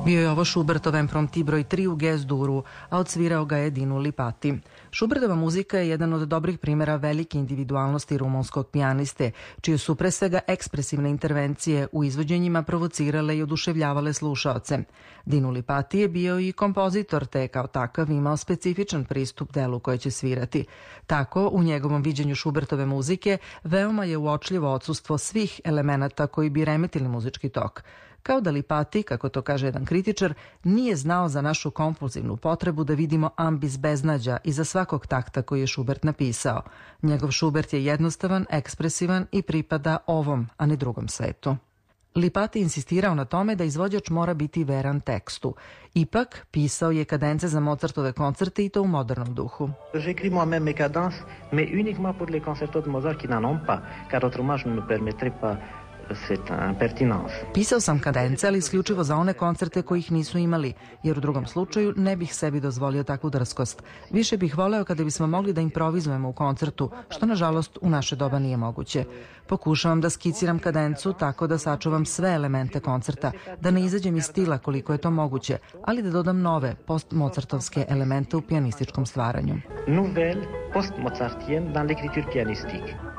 Bio je ovo Schubertov Impromptu broj 3 u G-duru, a odsvirao ga je Dinu Lipati. Schubertova muzika je jedan od dobrih primjera velike individualnosti rumunskog pijaniste, čije su pre svega ekspresivne intervencije u izvođenjima provocirale i oduševljavale slušaoce. Dinu Lipati je bio i kompozitor, te kao takav imao specifičan pristup delu koje će svirati. Tako, u njegovom viđenju Schubertove muzike veoma je uočljivo odsustvo svih elemenata koji bi remetili muzički tok. Kao da Lipati, kako to kaže jedan kritičar, nije znao za našu kompulzivnu potrebu da vidimo ambis beznađa iza svakog takta koji je Schubert napisao. Njegov Schubert je jednostavan, ekspresivan i pripada ovom, a ne drugom svetu. Lipati insistirao na tome da izvođač mora biti veran tekstu. Ipak, pisao je kadence za Mozartove koncerte i to u modernom duhu. J'écris moi-même mes cadences, mais uniquement pour les concertos de Mozart qui n'en ont pas, car autrement je ne me permettrais pas cette impertinence. Pisao sam kadence, ali isključivo za one koncerte koji ih nisu imali, jer u drugom slučaju ne bih sebi dozvolio takvu drskost. Više bih voleo kada bismo mogli da improvizujemo u koncertu, što nažalost u naše doba nije moguće. Pokušavam da skiciram kadencu tako da sačuvam sve elemente koncerta, da ne izađem iz stila koliko je to moguće, ali da dodam nove post-mozartovske elemente u pijanističkom stvaranju. Nouvelle post-mozartienne dans l'écriture pianistique.